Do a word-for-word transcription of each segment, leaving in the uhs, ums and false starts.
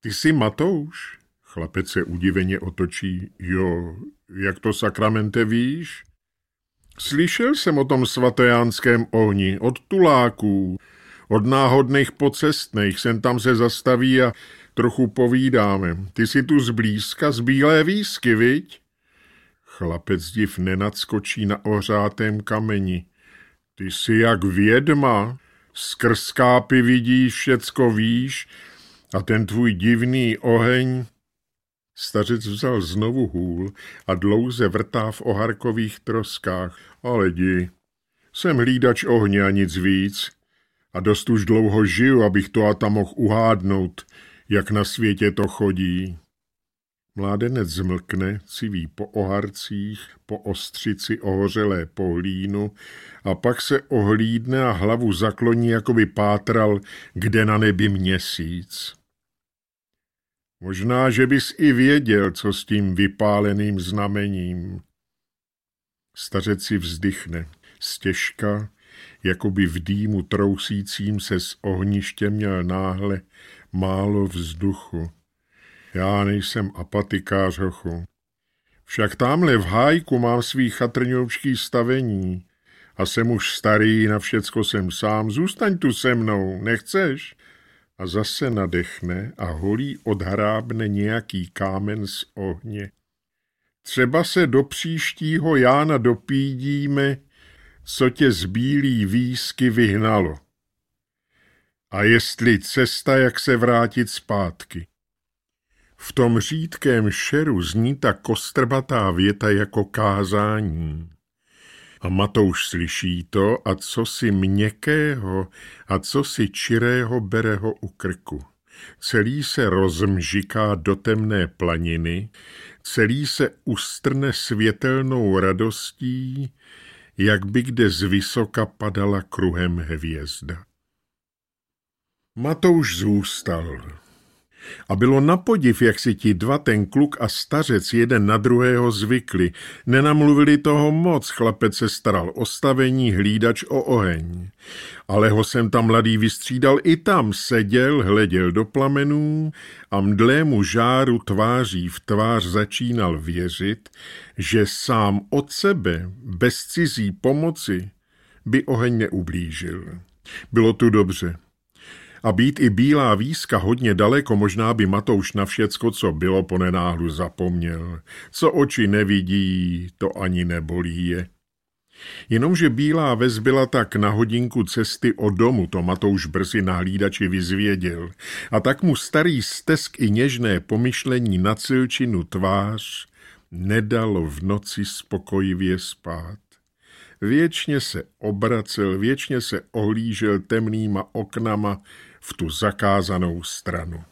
Ty jsi Matouš? Chlapec se udiveně otočí. Jo, jak to, sakramente, víš? Slyšel jsem o tom svatejánském ohni, od tuláků, od náhodných pocestných, sem tam se zastaví a trochu povídáme. Ty jsi tu zblízka, z Bílé Výsky, viď? Chlapec div nenadskočí na ohřátém kameni. Ty jsi jak vědma, skrz kápy vidíš, všecko víš a ten tvůj divný oheň. Stařec vzal znovu hůl a dlouze vrtá v oharkových troskách. Ale jdi, jsem hlídač ohně a nic víc. A dost už dlouho žiju, abych to a tam mohl uhádnout, jak na světě to chodí. Mládenec zmlkne, civí po oharcích, po ostřici ohořelé pohlínu a pak se ohlídne a hlavu zakloní, jako by pátral, kde na nebi měsíc. Možná, že bys i věděl, co s tím vypáleným znamením. Stařec si vzdychne. Stěžka, jako by v dýmu trousícím se z ohniště měl náhle málo vzduchu. Já nejsem apatikář, hochu. Však tamhle v hájku mám svý chatrňovský stavení a jsem už starý, na všecko jsem sám. Zůstaň tu se mnou, nechceš? A zase nadechne a holí odhrábne nějaký kámen z ohně. Třeba se do příštího Jána dopídíme, co tě z Bílý Výsky vyhnalo. A jestli cesta, jak se vrátit zpátky. V tom řídkém šeru zní ta kostrbatá věta jako kázání. A Matouš slyší to a co si měkkého a co si čirého bere ho u krku. Celý se rozmžiká do temné planiny, celý se ustrne světelnou radostí, jak by kde z vysoka padala kruhem hvězda. Matouš zůstal. A bylo napodiv, jak si ti dva, ten kluk a stařec, jeden na druhého zvykli. Nenamluvili toho moc, chlapec se staral o stavení, hlídač o oheň. Ale ho jsem tam mladý vystřídal, i tam seděl, hleděl do plamenů a mdlému žáru tváří v tvář začínal věřit, že sám od sebe, bez cizí pomoci, by oheň neublížil. Bylo tu dobře. A být i Bílá Výska hodně daleko, možná by Matouš na všecko, co bylo, ponenáhlu zapomněl. Co oči nevidí, to ani nebolí je. Jenomže Bílá Ves byla tak na hodinku cesty od domu, to Matouš brzy na hlídači vyzvěděl. A tak mu starý stesk i něžné pomyšlení na Cilčinu tvář nedalo v noci spokojivě spát. Věčně se obracel, věčně se ohlížel temnýma oknama v tu zakázanou stranu.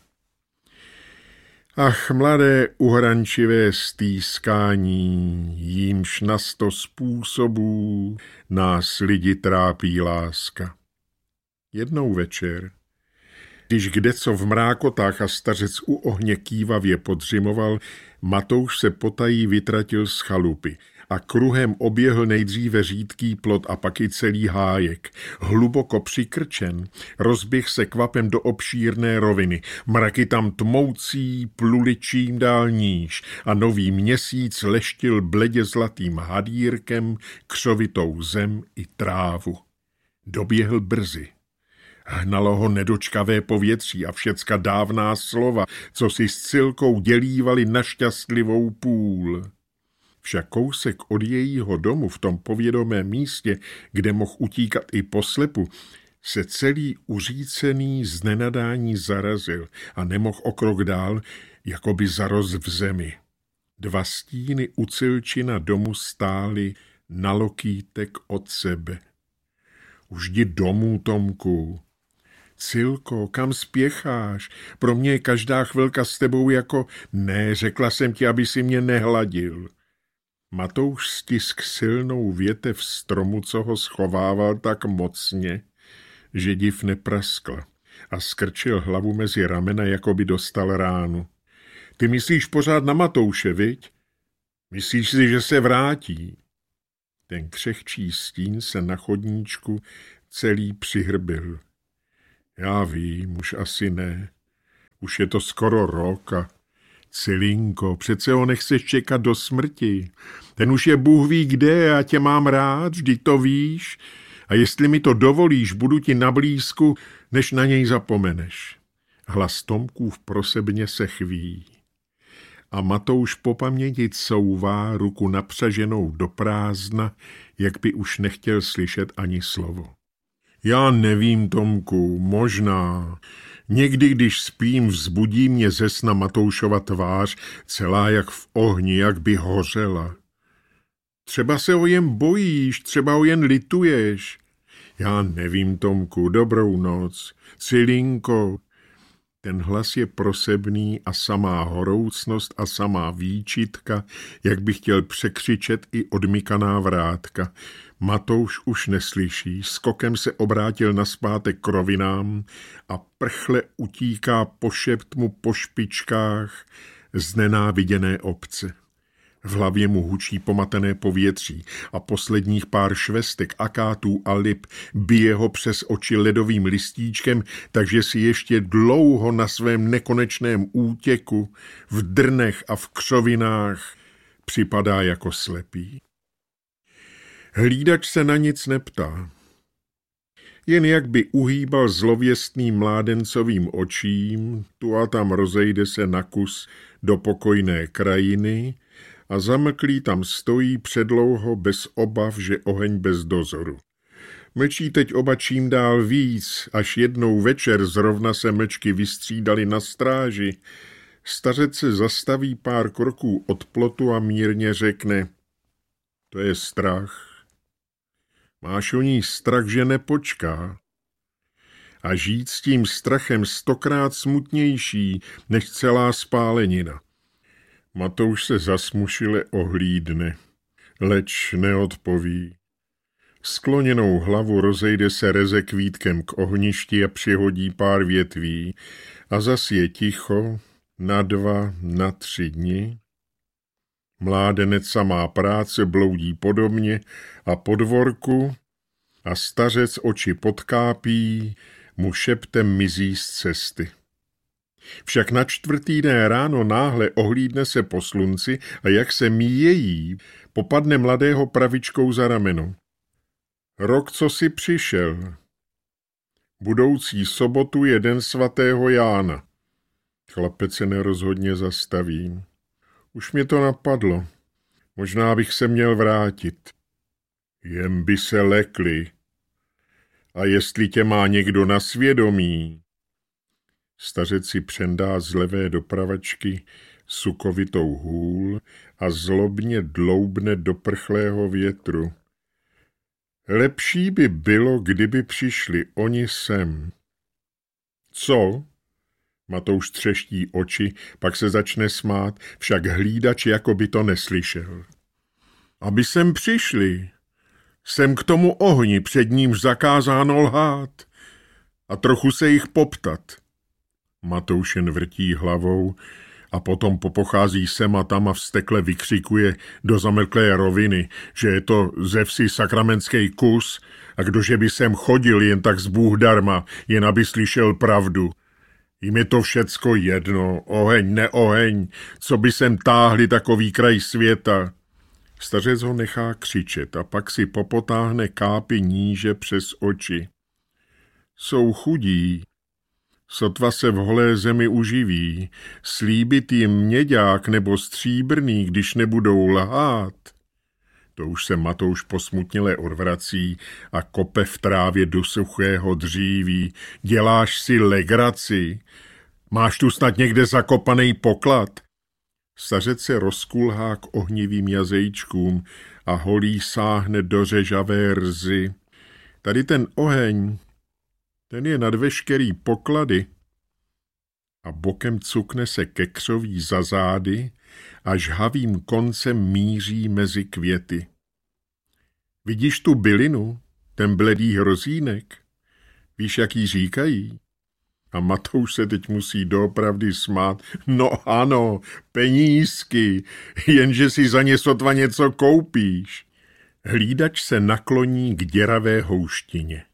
Ach, mladé uhrančivé stýskání, jímž na sto způsobů nás lidi trápí láska. Jednou večer, když kdeco v mrákotách a stařec u ohně kývavě podřimoval, Matouš se potají vytratil z chalupy a kruhem oběhl nejdříve řídký plot a pak i celý hájek. Hluboko přikrčen, rozběh se kvapem do obšírné roviny. Mraky tam tmoucí pluli čím dál níž a nový měsíc leštil bledě zlatým hadírkem křovitou zem i trávu. Doběhl brzy. Hnalo ho nedočkavé povětří a všecka dávná slova, co si s Cilkou dělívali na šťastlivou půl. Však kousek od jejího domu v tom povědomém místě, kde mohl utíkat i poslepu, se celý uřícený z nenadání zarazil a nemohl o krok dál, jako by zarost v zemi. Dva stíny u Cilčina domu stály na lokýtek od sebe. Už jdi domů, Tomku. Cilko, kam spěcháš? Pro mě je každá chvilka s tebou jako... Ne, řekla jsem ti, aby si mě nehladil. Matouš stisk silnou větev stromu, co ho schovával tak mocně, že div nepraskla a skrčil hlavu mezi ramena, jako by dostal ránu. Ty myslíš pořád na Matouše, viď? Myslíš si, že se vrátí? Ten křehčí stín se na chodníčku celý přihrbil. Já vím, už asi ne. Už je to skoro rok a Cilinko, přece ho nechceš čekat do smrti. Ten už je Bůh ví kde a tě mám rád, vždyť to víš. A jestli mi to dovolíš, budu ti na blízku, než na něj zapomeneš. Hlas Tomkův prosebně se chví. A Matouš po paměti couvá ruku napřaženou do prázdna, jak by už nechtěl slyšet ani slovo. Já nevím, Tomku, možná. Někdy, když spím, vzbudí mě ze sna Matoušova tvář, celá jak v ohni, jak by hořela. Třeba se ho jen bojíš, třeba ho jen lituješ. Já nevím, Tomku, dobrou noc. Cilinko. Ten hlas je prosebný a samá horoucnost a samá výčitka, jak by chtěl překřičet i odmykaná vrátka. Matouš už neslyší, skokem se obrátil naspátek k rovinám a prchle utíká po šeptmu po špičkách z nenáviděné obce. V hlavě mu hučí pomatené povětří a posledních pár švestek, akátů a lip bije ho přes oči ledovým listíčkem, takže si ještě dlouho na svém nekonečném útěku v drnech a v křovinách připadá jako slepý. Hlídač se na nic neptá. Jen jak by uhýbal zlověstným mládencovým očím, tu a tam rozejde se na kus do pokojné krajiny a zamlklý tam stojí předlouho bez obav, že oheň bez dozoru. Mlčí teď oba čím dál víc, až jednou večer zrovna se mlčky vystřídali na stráži. Stařec se zastaví pár kroků od plotu a mírně řekne: to je strach. Máš o ní strach, že nepočká. A žít s tím strachem stokrát smutnější než celá spálenina. Matouš se zasmušile ohlídne, leč neodpoví. Skloněnou hlavu rozejde se reze kvítkem k ohništi a přihodí pár větví a zas je ticho na dva, na tři dny. Mládenec samá práce bloudí podobně a po dvorku a stařec oči podkápí, mu šeptem mizí z cesty. Však na čtvrtý den ráno náhle ohlídne se po slunci a jak se míjejí, popadne mladého pravičkou za rameno. Rok, co si přišel. Budoucí sobotu je den svatého Jána. Chlapec se nerozhodně zastaví. Už mě to napadlo. Možná bych se měl vrátit. Jen by se lekli. A jestli tě má někdo na svědomí. Stařec si přendá z levé dopravačky sukovitou hůl a zlobně dloubne do prchlého větru. Lepší by bylo, kdyby přišli oni sem. Co? Matouš třeští oči, pak se začne smát, však hlídač jako by to neslyšel. Aby sem přišli. Sem k tomu ohni, před nímž zakázáno lhát. A trochu se jich poptat. Matouš jen vrtí hlavou a potom popochází sem a tam a vztekle vykřikuje do zamlklé roviny, že je to ze vsi sakramentský kus a kdože by sem chodil jen tak z Bůh darma, jen aby slyšel pravdu. Jim je to všecko jedno, oheň, neoheň, co by sem táhli takový kraj světa. Stařec ho nechá křičet a pak si popotáhne kápy níže přes oči. Jsou chudí, sotva se v holé zemi uživí, slíbit jim měďák nebo stříbrný, když nebudou lhát. To už se Matouš posmutněle odvrací a kope v trávě do suchého dříví. Děláš si legraci? Máš tu snad někde zakopaný poklad? Stařec se rozkulhá k ohnivým jazejčkům a holí sáhne do řežavé rzy. Tady ten oheň, ten je nad veškerý poklady. A bokem cukne se ke křoví za zády a žhavým koncem míří mezi květy. Vidíš tu bylinu, ten bledý hrozínek? Víš, jak jí říkají? A Matouš se teď musí doopravdy smát. No ano, penízky, jenže si za ně sotva něco koupíš. Hlídač se nakloní k děravé houštině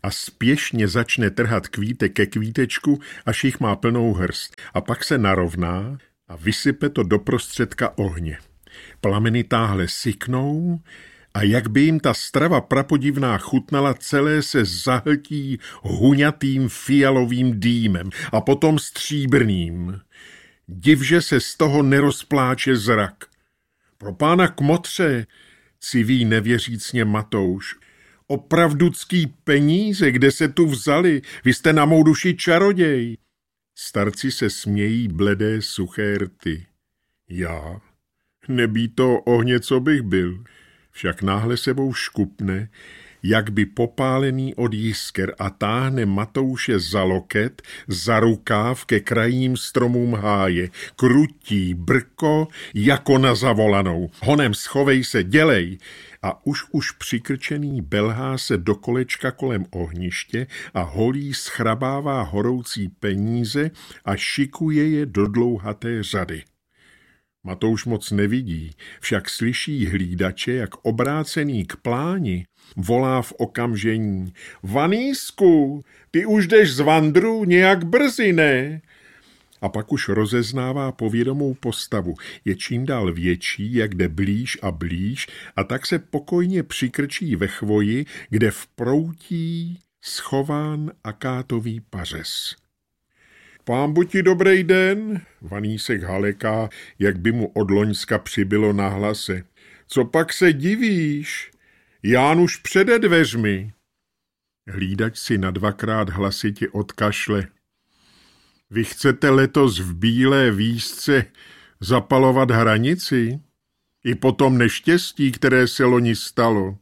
a spěšně začne trhat kvítek ke kvítečku, až jich má plnou hrst a pak se narovná a vysype to do prostředka ohně. Plameny táhle syknou a jak by jim ta strava prapodivná chutnala, celé se zahltí huňatým fialovým dýmem a potom stříbrným. Divže se z toho nerozpláče zrak. Pro pána kmotře, civí nevěřícně Matouš, opravducký peníze, kde se tu vzali, vy jste na mou duši čaroděj. Starci se smějí bledé suché rty. Já? Nebý to ohně, co bych byl. Však náhle sebou škupne, jak by popálený od jisker a táhne Matouše za loket, za rukáv ke krajním stromům háje. Krutí brko jako na zavolanou. Honem schovej se, dělej. A už už přikrčený belhá se do kolečka kolem ohniště a holí schrabává horoucí peníze a šikuje je do dlouhaté řady. Matouš moc nevidí, však slyší hlídače, jak obrácený k pláni volá v okamžení: Vanýsku, ty už jdeš z vandru nějak brzy, ne? A pak už rozeznává povědomou postavu. Je čím dál větší, jak jde blíž a blíž, a tak se pokojně přikrčí ve chvoji, kde v proutí schován akátový pařez. Pánbu ti dobrý den, Vanýsek haleká, jak by mu od loňska přibylo na hlase. Co pak se divíš? Ján už přede dveřmi. Hlídač si na dvakrát hlasitě odkašle. Vy chcete letos v bílé výšce zapalovat hranici? I po tom neštěstí, které se loni stalo.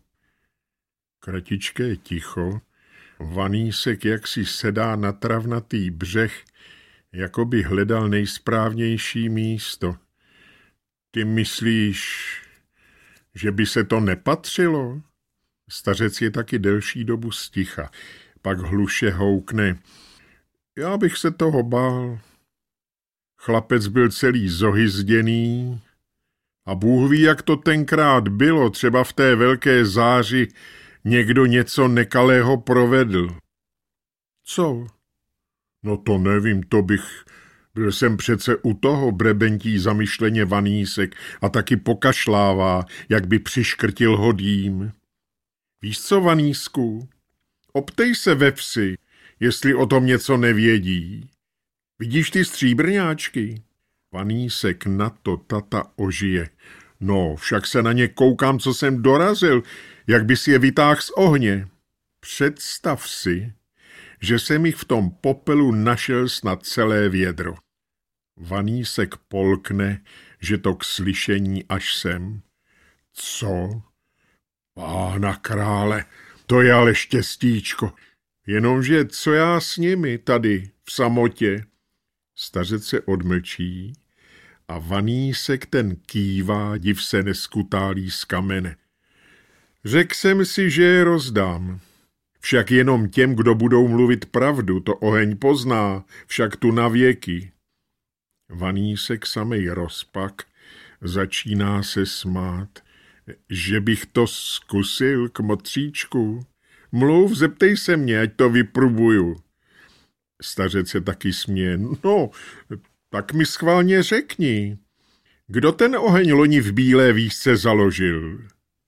Kratičké ticho, Vanýsek jaksi sedá na travnatý břeh, jako by hledal nejsprávnější místo. Ty myslíš, že by se to nepatřilo? Stařec je taky delší dobu sticha, pak hluše houkne. Já bych se toho bál. Chlapec byl celý zohyzděný a Bůh ví, jak to tenkrát bylo, třeba v té velké záři někdo něco nekalého provedl. Co? No to nevím, to bych... Byl jsem přece u toho, brebentí zamyšleně Vanýsek a taky pokašlává, jak by přiškrtil hodím. Víš co, Vanýsku? Optej se ve vsi, jestli o tom něco nevědí. Vidíš ty stříbrňáčky? Vanýsek na to tata ožije. No, však se na ně koukám, co jsem dorazil, jak bys je vytáhl z ohně. Představ si, že jsem jich v tom popelu našel snad celé vědro. Vanýsek polkne, že to k slyšení až sem. Co? Pána krále, to je ale štěstíčko. Jenomže co já s nimi tady v samotě? Stařec se odmlčí a Vanýsek ten kývá, div se neskutálí z kamene. Řekl jsem si, že je rozdám. Však jenom těm, kdo budou mluvit pravdu, to oheň pozná, však tu na věky. Vanýsek samej rozpak začíná se smát. Že bych to zkusil, kmotříčku? Mluv, zeptej se mě, ať to vyprubuju. Stařec se taky směje. No, tak mi schválně řekni, kdo ten oheň loni v bílé výšce založil?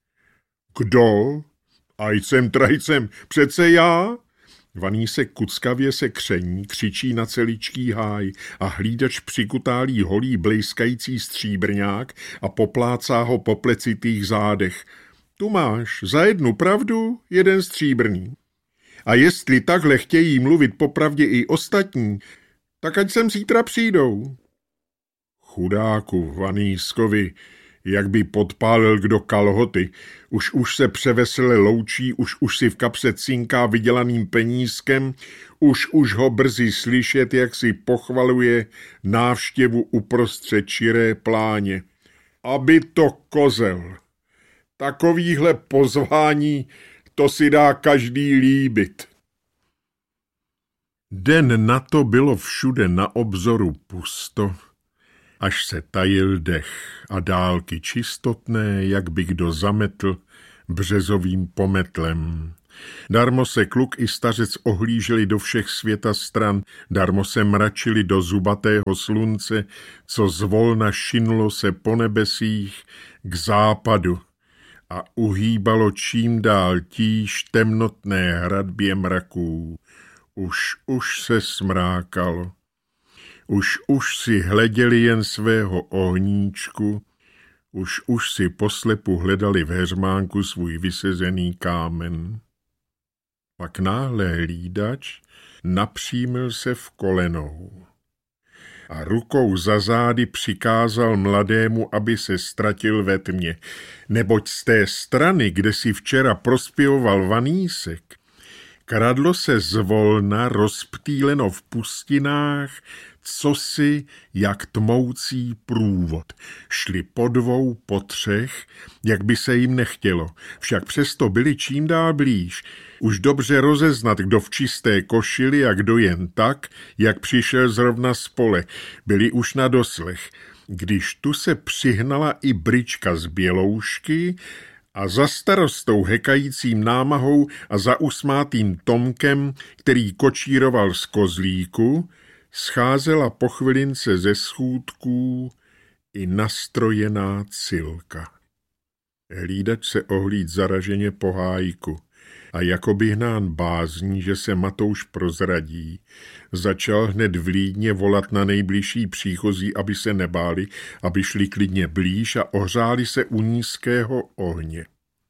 Kdo? Ajcem trajcem, přece já? Vanýsek kuckavě se kření, křičí na celičký háj a hlídač přikutálí holý blejskající stříbrňák a poplácá ho po plecitých zádech. Tu máš, za jednu pravdu, jeden stříbrný. A jestli takhle chtějí mluvit popravdě i ostatní, tak ať sem zítra přijdou. Chudáku Vanýskovi, jak by podpálil kdo kalhoty, už už se převesele loučí, už už si v kapse cinká vydělaným penízkem, už už ho brzy slyšet, jak si pochvaluje návštěvu uprostřed čiré pláně. Aby to kozel. Takovýhle pozvání, to si dá každý líbit. Den na to bylo všude na obzoru pusto, až se tajil dech a dálky čistotné, jak by kdo zametl březovým pometlem. Darmo se kluk i stařec ohlíželi do všech světa stran, darmo se mračili do zubatého slunce, co zvolna šinulo se po nebesích k západu a uhýbalo čím dál tíž temnotné hradbě mraků. Už, už se smrákalo. Už, už si hleděli jen svého ohníčku, už, už si poslepu hledali v heřmánku svůj vysezený kámen. Pak náhle hlídač napřímil se v kolenou a rukou za zády přikázal mladému, aby se ztratil ve tmě, neboť z té strany, kde si včera prospěvoval Vanísek, kradlo se zvolna rozptýleno v pustinách cosi jak tmoucí průvod. Šli po dvou, po třech, jak by se jim nechtělo, však přesto byli čím dál blíž. Už dobře rozeznat, kdo v čisté košili a kdo jen tak, jak přišel zrovna z pole. Byli už na doslech, když tu se přihnala i Bryčka z Běloušky a za starostou hekajícím námahou a za usmátým Tomkem, který kočíroval z kozlíku, scházela po chvilince ze schůdků i nastrojená Cilka. Hlídač se ohlíd zaraženě po hájku a jakoby hnán bázní, že se Matouš prozradí, začal hned vlídně volat na nejbližší příchozí, aby se nebáli, aby šli klidně blíž a ohřáli se u nízkého ohně.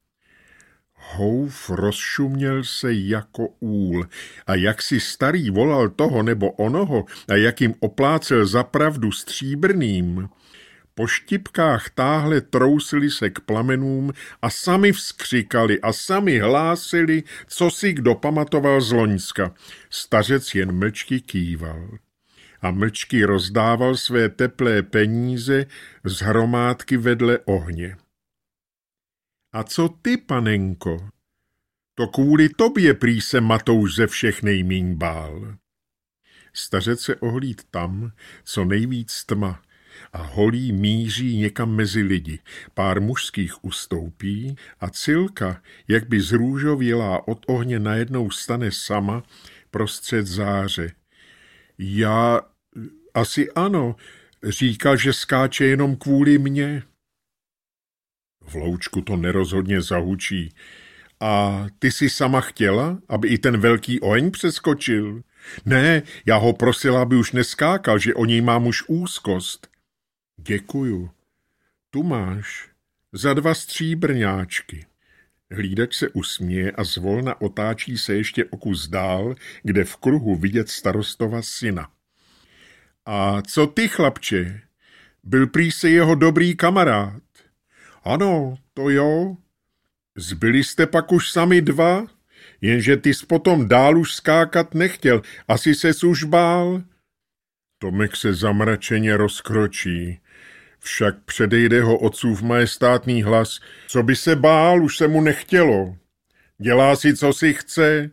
Houf rozšuměl se jako úl a jak si starý volal toho nebo onoho a jak jim oplácel za pravdu stříbrným, po štipkách táhle trousili se k plamenům a sami vzkřikali a sami hlásili, co si kdo pamatoval z Loňska. Stařec jen mlčky kýval a mlčky rozdával své teplé peníze z hromádky vedle ohně. A co ty, panenko? To kvůli tobě prý se Matouš ze všech nejmíň bál. Stařec se ohlíd tam, co nejvíc tma, a holí míří někam mezi lidi. Pár mužských ustoupí a Cilka, jak by zrůžovělá od ohně najednou stane sama prostřed záře. Já asi ano, říkal, že skáče jenom kvůli mně. V loučku to nerozhodně zahučí. A ty jsi sama chtěla, aby i ten velký oheň přeskočil? Ne, já ho prosila, aby už neskákal, že o něj mám už úzkost. Děkuju. Tu máš. Za dva stříbrňáčky. Hlídač se usměje a zvolna otáčí se ještě o kus dál, kde v kruhu vidět starostova syna. A co ty, chlapče? Byl prý se jeho dobrý kamarád. Ano, to jo. Zbyli jste pak už sami dva, jenže ty jsi potom dál už skákat nechtěl, asi ses už bál. Tomek se zamračeně rozkročí, však předejde ho otcův majestátný hlas, co by se bál, už se mu nechtělo. Dělá si, co si chce.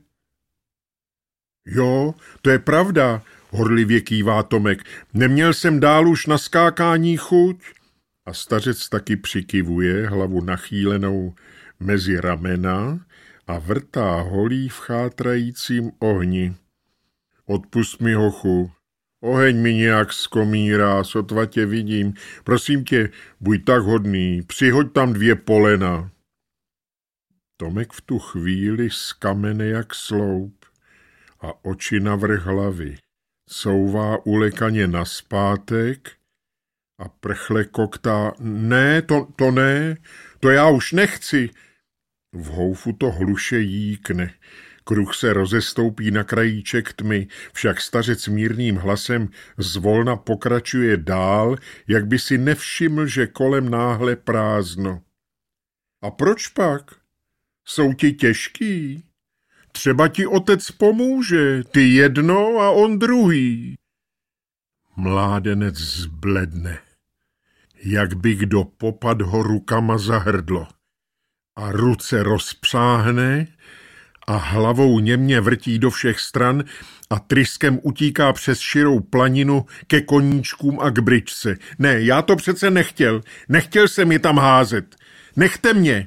Jo, to je pravda, horlivě kývá Tomek, neměl jsem dál už na skákání chuť. A stařec taky přikivuje, hlavu nachýlenou mezi ramena a vrtá holí v chátrajícím ohni. Odpust mi, hochu, oheň mi nějak skomírá, sotva tě vidím. Prosím tě, buď tak hodný, přihoď tam dvě polena. Tomek v tu chvíli skamene jak sloup a oči navrch hlavy. Couvá ulekaně naspátek a prchle koktá. Ne, to, to ne, to já už nechci. V houfu to hluše jíkne. Kruh se rozestoupí na krajíček tmy, však stařec mírným hlasem zvolna pokračuje dál, jak by si nevšiml, že kolem náhle prázdno. A proč pak? Jsou ti těžký? Třeba ti otec pomůže, ty jedno a on druhý. Mládenec zbledne, jak by kdo popad ho rukama za hrdlo. A ruce rozpřáhne a hlavou němě vrtí do všech stran a tryskem utíká přes širou planinu ke koníčkům a k Bryčce. Ne, já to přece nechtěl, nechtěl jsem je tam házet. Nechte mě!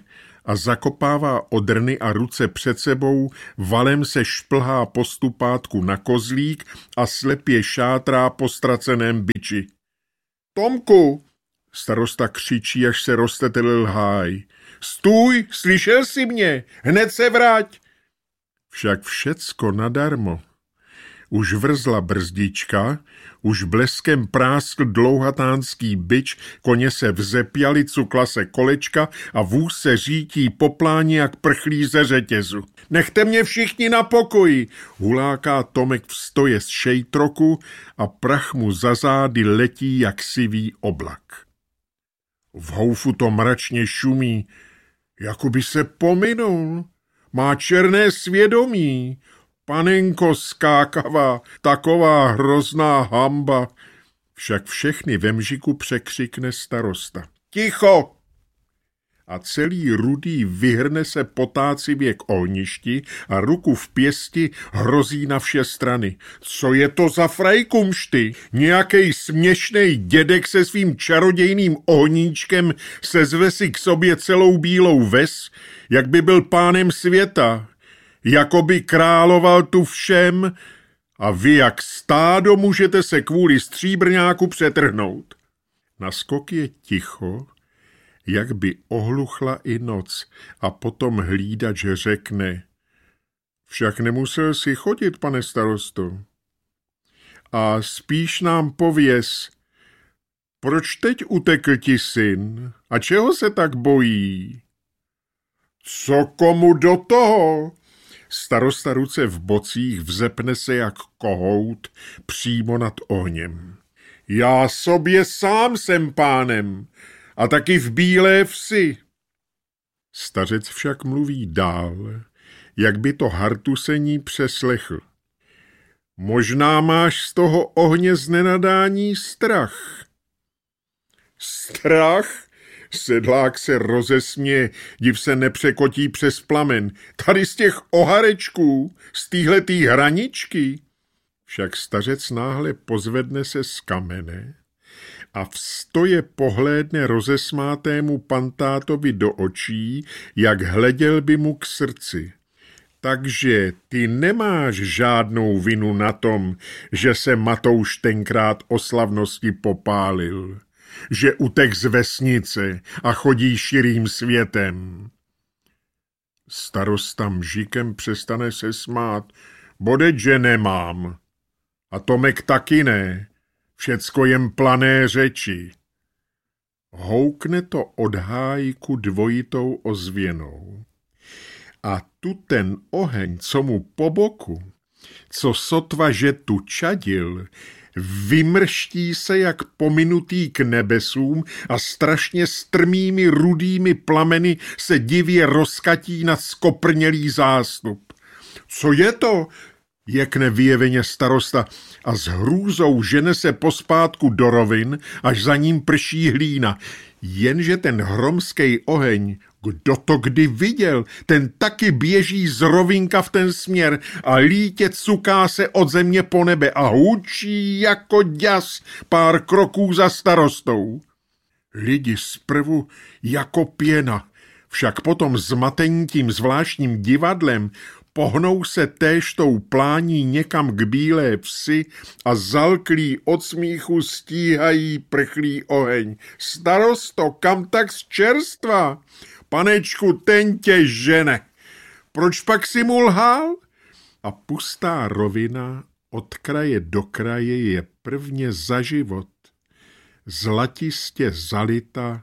a zakopává odrny a ruce před sebou, valem se šplhá po stupátku na kozlík a slepě šátrá po ztraceném biči. Tomku, starosta křičí, až se roztetelil lháj. Stůj, slyšel jsi mě, hned se vrať. Však všecko nadarmo. Už vrzla brzdička, už bleskem práskl dlouhatánský bič, koně se vzepjali, cukla se kolečka a vůz se řítí po pláni jak prchlí ze řetězu. Nechte mě všichni na pokoji, huláká Tomek v stoje z šejtroku a prach mu za zády letí jak sivý oblak. V houfu to mračně šumí, jako by se pominul. Má černé svědomí. Panenko skákavá, taková hrozná hamba. Však všechny ve mžiku překřikne starosta. Ticho! A celý rudý vyhrne se potácivě k ohništi a ruku v pěsti hrozí na vše strany. Co je to za frajkumšty? Nějakej směšnej dědek se svým čarodějným ohníčkem sezve si k sobě celou bílou ves, jak by byl pánem světa. Jakoby královal tu všem a vy jak stádo můžete se kvůli stříbrňáku přetrhnout. Na skok je ticho, jak by ohluchla i noc a potom hlídač řekne. Však nemusel si chodit, pane starosto. A spíš nám pověz, proč teď utekl ti syn a čeho se tak bojí? Co komu do toho? Starosta ruce v bocích vzepne se jak kohout přímo nad ohněm. Já sobě sám jsem pánem a taky v Bílé vsi. Stařec však mluví dál, jak by to hartusení přeslechl. Možná máš z toho ohně z nenadání strach. Strach? Sedlák se rozesměje, div se nepřekotí přes plamen. Tady z těch oharečků, z téhletý hraničky. Však stařec náhle pozvedne se z kamene a v stoje pohlédne rozesmátému pantátovi do očí, jak hleděl by mu k srdci. Takže ty nemáš žádnou vinu na tom, že se Matouš tenkrát o slavnosti popálil, že utek z vesnice a chodí širým světem. Starosta mžikem přestane se smát. Bodeť, že nemám. A Tomek taky ne. Všecko jen plané řeči. Houkne to od hájku dvojitou ozvěnou. A tu ten oheň, co mu po boku, co sotva, že tu čadil, vymrští se jak pominutý k nebesům a strašně strmými rudými plameny se divě rozkatí na skoprnělý zástup. Co je to? Jekne vyjeveně starosta a s hrůzou žene se pospátku do rovin, až za ním prší hlína. Jenže ten hromskej oheň, kdo to kdy viděl, ten taky běží z rovinka v ten směr a lítě cuká se od země po nebe a hučí jako děs pár kroků za starostou. Lidi zprvu jako pěna, však potom zmatení tím zvláštním divadlem pohnou se též tou plání někam k Bílé vsi a zalklí od smíchu stíhají prchlý oheň. Starosto, kam tak z čerstva? Panečku, ten tě žene. Proč pak si mu lhal? A pustá rovina od kraje do kraje je prvně za život zlatistě zalita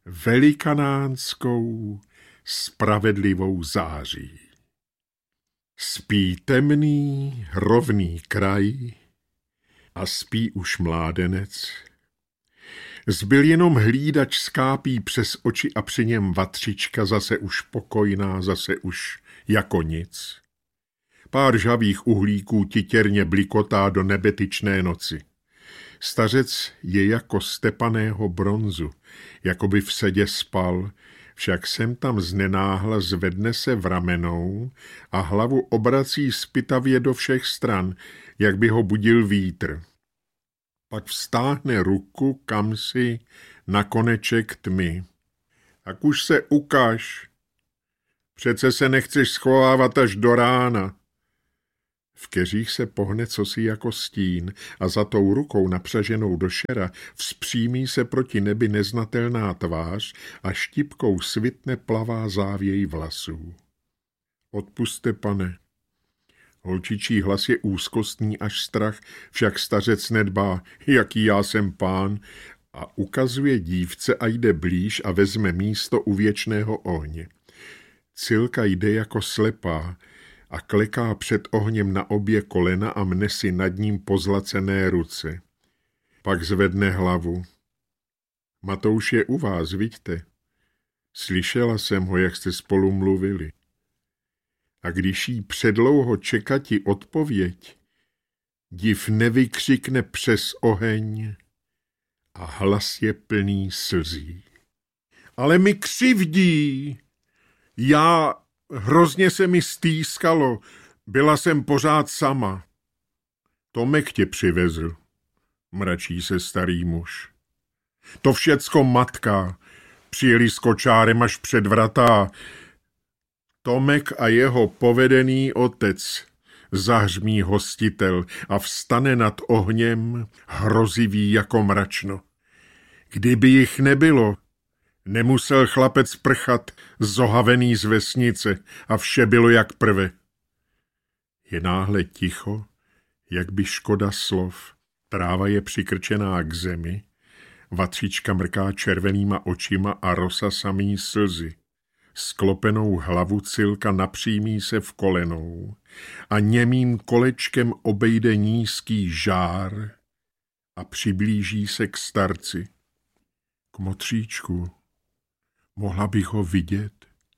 velikanánskou spravedlivou září. Spí temný, rovný kraj a spí už mládenec. Zbyl jenom hlídač skápí přes oči a při něm vatřička zase už pokojná, zase už jako nic. Pár žhavých uhlíků titěrně blikotá do nebetyčné noci. Stařec je jako stepaného bronzu, jako by v sedě spal, však sem tam znenáhla zvedne se v ramenou a hlavu obrací zpytavě do všech stran, jak by ho budil vítr. Pak vztáhne ruku kamsi na koneček tmy. Tak už se ukaž, Přece se nechceš schovávat až do rána. V keřích se pohne cosi jako stín a za tou rukou napřaženou do šera vzpřímí se proti nebi neznatelná tvář a štipkou svitne plavá závěj vlasů. Odpuste, pane. Holčičí hlas je úzkostný až strach, však stařec nedbá, jaký já jsem pán, a ukazuje dívce a jde blíž a vezme místo u věčného ohně. Cilka jde jako slepá a kleká před ohněm na obě kolena a mne si nad ním pozlacené ruce. Pak zvedne hlavu. Matouš je u vás, vidíte? Slyšela jsem ho, jak jste spolu mluvili. A když jí předlouho čekati odpověď, div nevykřikne přes oheň a hlas je plný slzí. Ale mi křivdí! Já, hrozně se mi stýskalo, byla jsem pořád sama. Tomek tě přivezl, mračí se starý muž. To všecko matka, přijeli s kočárem až před vrata. Tomek a jeho povedený otec, zahřmí hostitel a vstane nad ohněm, hrozivý jako mračno. Kdyby jich nebylo, nemusel chlapec prchat, zohavený z vesnice, a vše bylo jak prve. Je náhle ticho, jak by škoda slov. Tráva je přikrčená k zemi, vatříčka mrká červenýma očima a rosa samý slzy. Sklopenou hlavu Cilka napřímí se v kolenou a němým kolečkem obejde nízký žár a přiblíží se k starci. Kmotříčku, mohla bych ho vidět?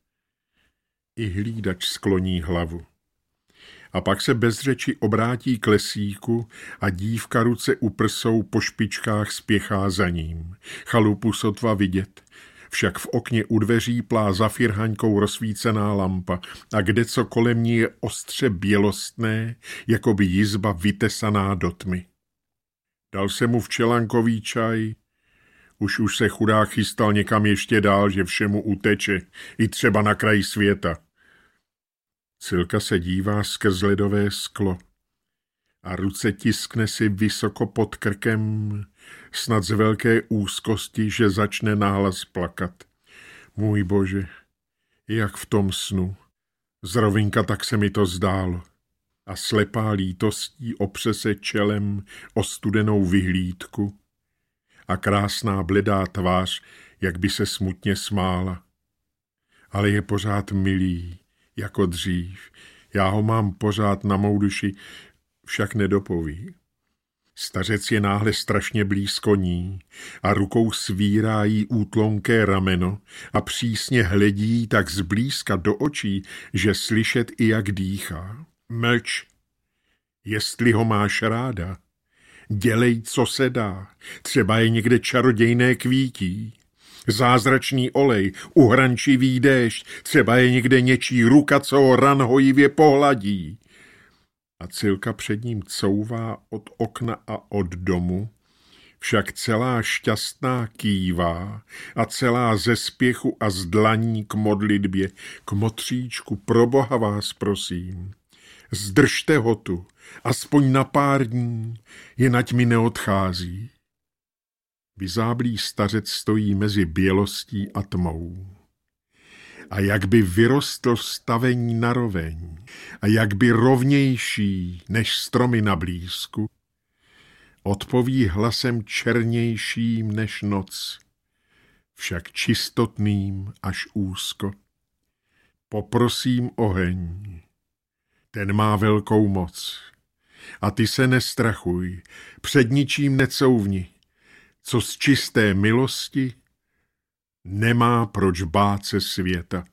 I hlídač skloní hlavu. A pak se bez řeči obrátí k lesíku a dívka ruce u prsou po špičkách spěchá za ním. Chalupu sotva vidět, však v okně u dveří plá zafirhaňkou rozsvícená lampa a kdeco kolem ní je ostře bělostné, jako by jizba vytesaná do tmy. Dal se mu včelankový čaj, už už se chudák chystal někam ještě dál, že všemu uteče, i třeba na kraji světa. Cilka se dívá skrz ledové sklo a ruce tiskne si vysoko pod krkem, snad z velké úzkosti, že začne nahlas plakat. Můj Bože, jak v tom snu. Zrovinka tak se mi to zdálo. A slepá lítostí opře se čelem o studenou vyhlídku a krásná bledá tvář, jak by se smutně smála. Ale je pořád milý, jako dřív. Já ho mám pořád na mou duši, však nedopoví. Stařec je náhle strašně blízko ní a rukou svírá jí útlonké rameno a přísně hledí tak zblízka do očí, že slyšet i jak dýchá. Mlč, jestli ho máš ráda, dělej, co se dá, třeba je někde čarodějné kvítí. Zázračný olej, uhrančivý déšť, třeba je někde něčí ruka, co ho ran hojivě pohladí. A Cilka před ním couvá od okna a od domu, však celá šťastná kývá a celá ze spěchu a z dlaní k modlitbě. Kmotříčku, pro Boha vás prosím, zdržte ho tu, aspoň na pár dní, jenať mi neodchází. Vyzáblý stařec stojí mezi bělostí a tmou. A jak by vyrostl stavení na roveň, a jak by rovnější než stromy na blízku, odpoví hlasem černějším než noc, však čistotným až úzko. Poprosím oheň, ten má velkou moc, a ty se nestrachuj, před ničím necouvni, co z čisté milosti nemá proč bát se světa.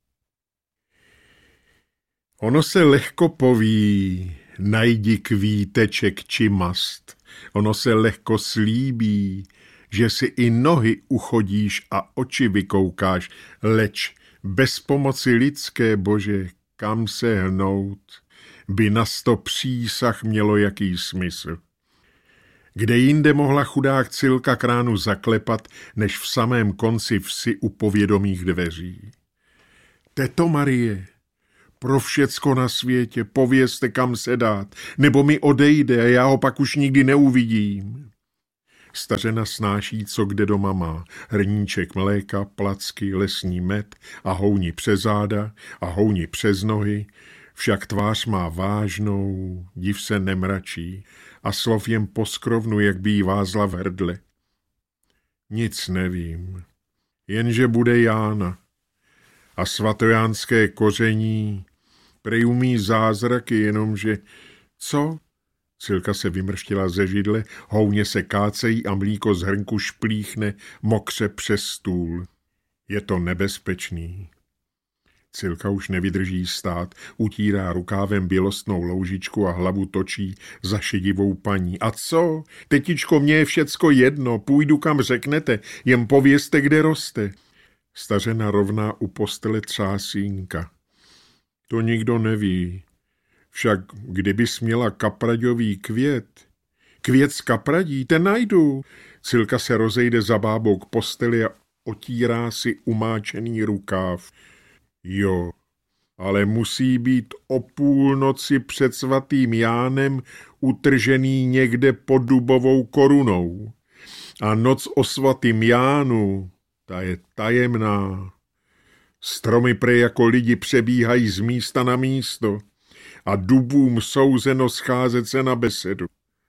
Ono se lehko poví, najdi kvíteček či mast. Ono se lehko slíbí, že si i nohy uchodíš a oči vykoukáš, leč bez pomoci lidské, Bože, kam se hnout, by na sto přísah mělo jaký smysl. Kde jinde mohla chudák Cilka kránu zaklepat, než v samém konci vsi u povědomých dveří. Teto Marie, pro všecko na světě povězte, kam se dát, nebo mi odejde a já ho pak už nikdy neuvidím. Stařena snáší, co kde doma má, hrníček mléka, placky, lesní med a houni přes záda a houni přes nohy, však tvář má vážnou, div se nemračí a slov jen poskrovnu, jak by jí vázla v hrdle. Nic nevím, jenže bude Jána a svatojánské koření prej umí zázraky, jenomže co? Cilka se vymrštila ze židle, houně se kácejí a mlíko z hrnku šplíchne mokře přes stůl. Je to nebezpečný. Cilka už nevydrží stát, utírá rukávem bělostnou loužičku a hlavu točí za šedivou paní. A co? Tetičko, mně je všecko jedno, půjdu kam řeknete, jen povězte, kde roste. Stařena rovná u postele třásínka. To nikdo neví. Však kdybys měla kapraďový květ, květ z kapradí, ten najdu. Cilka se rozejde za bábou k posteli a otírá si umáčený rukáv. Jo, ale musí být o půlnoci před svatým Jánem utržený někde pod dubovou korunou. A noc o svatým Jánu, ta je tajemná. Stromy prej jako lidi přebíhají z místa na místo a dubům souzeno scházet se na besedu.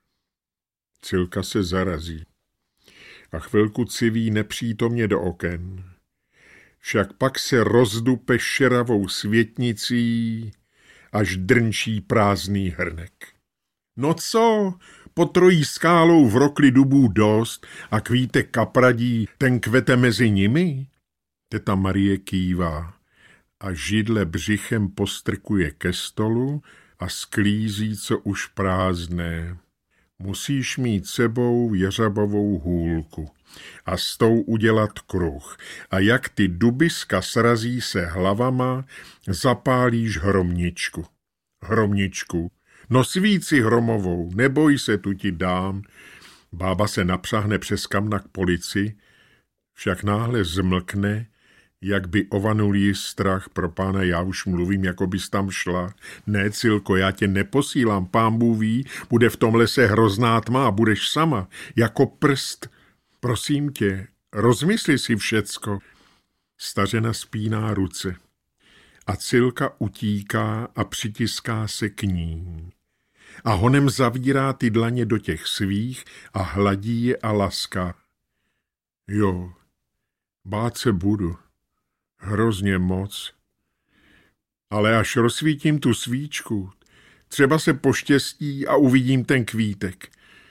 Cilka se zarazí a chvilku civí nepřítomně do oken. Však pak se rozdupe šeravou světnicí, až drnčí prázdný hrnek. No co, pod trojí skálou v rokli dubů dost a kvítek kapradí, ten kvete mezi nimi? Teta Marie kývá a židle břichem postrkuje ke stolu a sklízí, co už prázdné. Musíš mít sebou jeřabovou hůlku a s tou udělat kruh. A jak ty dubiska srazí se hlavama, zapálíš hromničku. Hromničku, no svíci hromovou, neboj se, tu ti dám. Bába se napřahne přes kamna k polici, však náhle zmlkne, jak by ovanul jí strach. Pro pána, já už mluvím, jako bys tam šla. Ne, Cilko, já tě neposílám, pán Bůh ví, bude v tom lese hrozná tma a budeš sama, jako prst. Prosím tě, rozmysli si všecko. Stařena spíná ruce a Cilka utíká a přitiská se k ní. A honem zavírá ty dlaně do těch svých a hladí je a laská. Jo, bát se budu. Hrozně moc. Ale až rozsvítím tu svíčku, třeba se poštěstí a uvidím ten kvítek.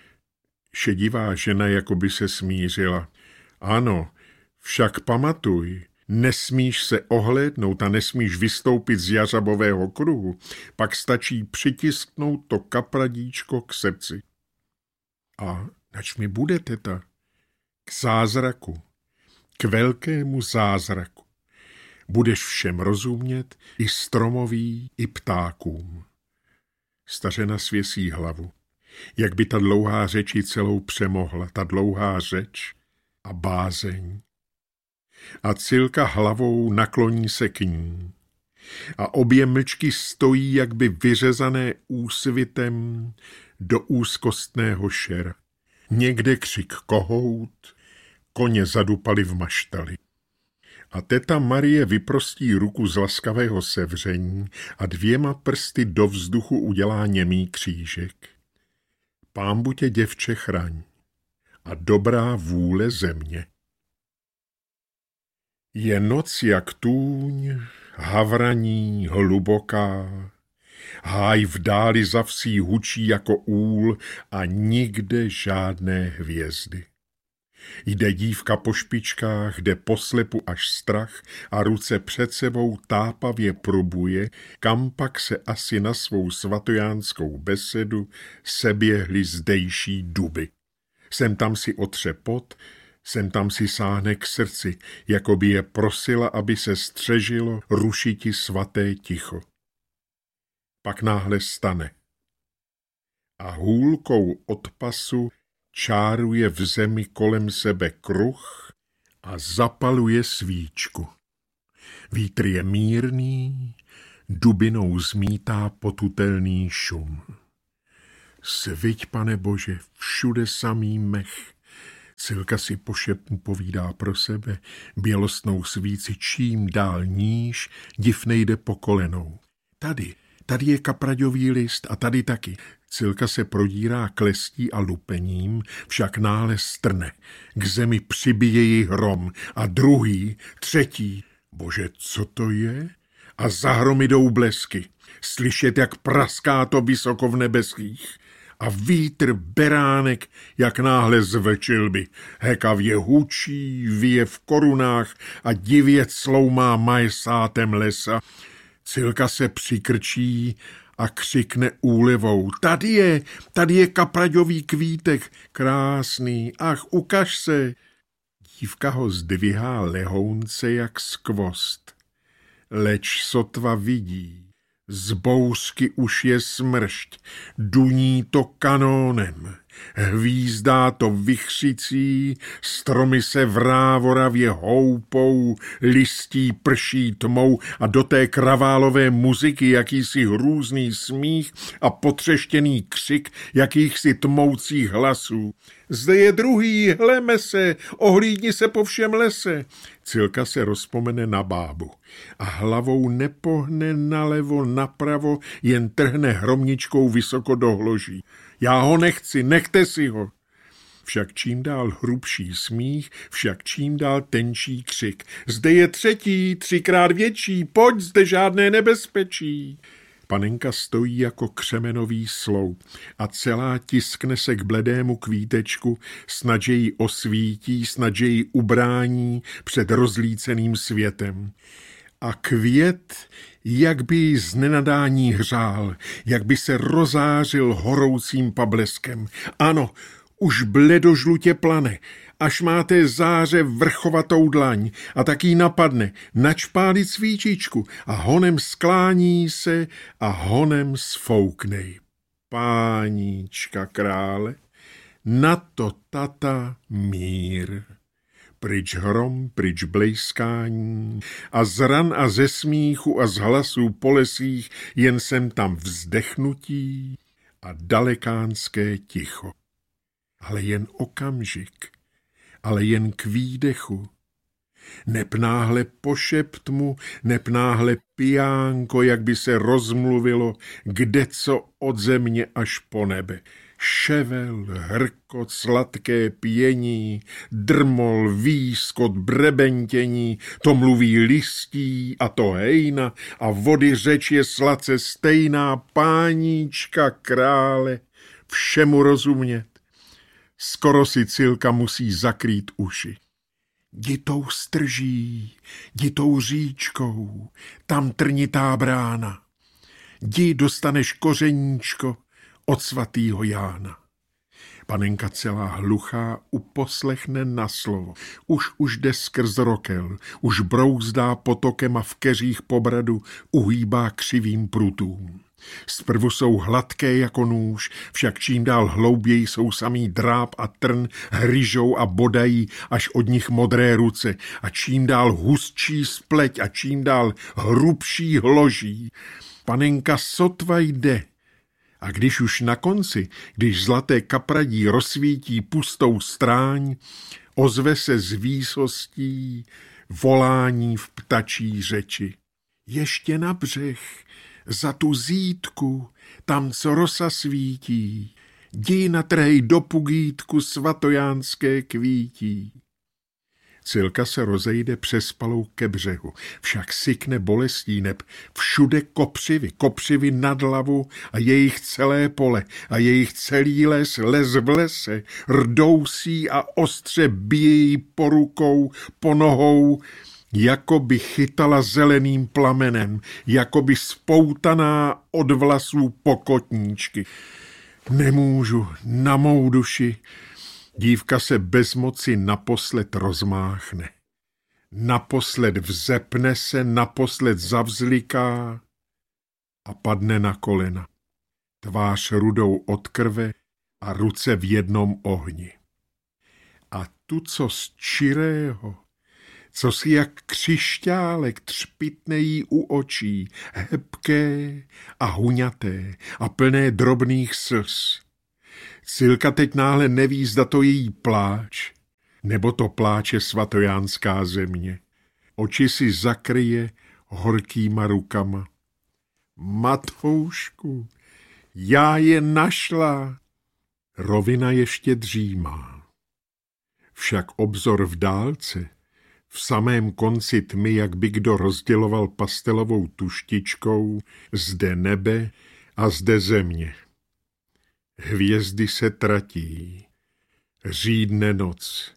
Šedivá žena jako by se smířila. Ano, však pamatuj, nesmíš se ohlédnout a nesmíš vystoupit z jařabového kruhu, pak stačí přitisknout to kapradíčko k srdci. A nač mi bude, teta? K zázraku, k velkému zázraku. Budeš všem rozumět, i stromoví, i ptákům. Stařena svěsí hlavu. Jak by ta dlouhá řeč ji celou přemohla, ta dlouhá řeč a bázeň. A Cilka hlavou nakloní se k ní. A obě mlčky stojí, jak by vyřezané úsvitem do úzkostného šera. Někde křik kohout, koně zadupali v maštali. A teta Marie vyprostí ruku z laskavého sevření a dvěma prsty do vzduchu udělá němý křížek. Pánbu tě, děvče, chraň a dobrá vůle země. Je noc jak tůň, havraní, hluboká, háj v dáli za vsí hučí jako úl a nikde žádné hvězdy. Jde dívka po špičkách, jde poslepu až strach a ruce před sebou tápavě probuje, kam pak se asi na svou svatojánskou besedu seběhly zdejší duby. Sem tam si otře pot, sem tam si sáhne k srdci, jako by je prosila, aby se střežilo rušiti svaté ticho. Pak náhle stane a hůlkou od pasu čáruje v zemi kolem sebe kruh a zapaluje svíčku. Vítr je mírný, dubinou zmítá potutelný šum. Sviť, Pane Bože, všude samý mech. Cilka si pošepnu povídá pro sebe, bělostnou svíci čím dál níž, div nejde po kolenou. Tady, tady je kapraďový list a tady taky. Cilka se prodírá klestí a lupením, však nále strne. K zemi přibije ji hrom a druhý, třetí. Bože, co to je? A za hrom jdou blesky. Slyšet, jak praská to vysoko v nebeských. A vítr beránek, jak náhle zvlčil by. Hekavě hučí, vije v korunách a divě cloumá majesátem lesa. Cilka se přikrčí a křikne úlevou. Tady je, tady je kapraďový kvítek, krásný, ach, ukaž se. Dívka ho zdvihá lehounce jak skvost. Leč sotva vidí. Z bouřky už je smršť, duní to kanónem, hvízdá to vichřicí, stromy se vrávoravě houpou, listí prší tmou a do té kraválové muziky jakýsi hrůzný smích a potřeštěný křik jakýchsi tmoucích hlasů. Zde je druhý, hleme se, ohlídni se po všem lese. Cilka se rozpomene na bábu a hlavou nepohne nalevo, napravo, jen trhne hromničkou vysoko do hloží. Já ho nechci, nechte si ho. Však čím dál hrubší smích, však čím dál tenčí křik. Zde je třetí, třikrát větší, pojď, zde žádné nebezpečí. Panenka stojí jako křemenový sloup a celá tiskne se k bledému kvítečku, snad že ji osvítí, snad že ji ubrání před rozlíceným světem. A květ, jak by ji z nenadání hřál, jak by se rozářil horoucím pableskem. Ano, už bledožlutě plane, až máte záře vrchovatou dlaň a tak jí napadne načpálit svíčičku a honem sklání se a honem sfouknej. Páníčka krále, na to tata mír. Pryč hrom, pryč blejskání a z ran a ze smíchu a z hlasů po lesích jen sem tam vzdechnutí a dalekánské ticho. Ale jen okamžik, ale jen k výdechu. Neb náhle pošept mu, neb náhle pijánko, jak by se rozmluvilo, kde co od země až po nebe. Ševel, hrkot, sladké pění, drmol, výskot, brebentění, to mluví listí a to hejna a vody řeč je sladce stejná, páníčka krále, všemu rozumět. Skoro si Cilka musí zakrýt uši. Jdi tou strží, jdi tou říčkou, tam trnitá brána. Jdi dostaneš kořeníčko od svatýho Jána. Panenka celá hluchá uposlechne na slovo. Už už jde skrz rokel, už brouzdá potokem a v keřích pobradu uhýbá křivým prutům. Zprvu jsou hladké jako nůž, však čím dál hlouběji jsou samý dráp a trn, hryžou a bodají až od nich modré ruce a čím dál hustší spleť a čím dál hrubší hloží. Panenka sotva jde. A když už na konci, když zlaté kapradí rozsvítí pustou stráň, ozve se z výsostí volání v ptačí řeči. Ještě na břeh, za tu zítku, tam, co rosa svítí, jdi natrhej do pugítku svatojánské kvítí. Cilka se rozejde přes palou ke břehu, však sykne bolestí, neb všude kopřivy, kopřivy nad hlavu a jejich celé pole a jejich celý les, les v lese, rdousí a ostře bije jí po rukou, po nohou, jako by chytala zeleným plamenem, jako by spoutaná od vlasů pokotníčky. Nemůžu, na mou duši. Dívka se bez moci naposled rozmáchne. Naposled vzepne se, naposled zavzliká a padne na kolena. Tvář rudou od krve a ruce v jednom ohni. A tu, co z čirého, co si jak křišťálek třpitnejí u očí, hebké a huňaté a plné drobných slz. Cilka teď náhle neví, zda to její pláč, nebo to pláče svatojánská země. Oči si zakryje horkýma rukama. Matoušku, já je našla. Rovina ještě dřímá. Však obzor v dálce, v samém konci tmy, jak by kdo rozděloval pastelovou tuštičkou, zde nebe a zde země. Hvězdy se tratí, řídne noc.